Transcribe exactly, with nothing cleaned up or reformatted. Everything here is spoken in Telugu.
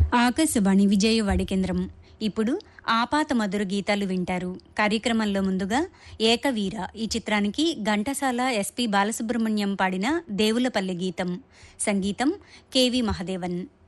ఆకాశవాణి విజయవాడ కేంద్రం. ఇప్పుడు ఆపాత మధుర గీతాలు వింటారు. కార్యక్రమంలో ముందుగా ఏకవీర ఈ చిత్రానికి ఘంటసాల ఎస్పి బాలసుబ్రహ్మణ్యం పాడిన దేవులపల్లి గీతం. సంగీతం కెవి మహదేవన్.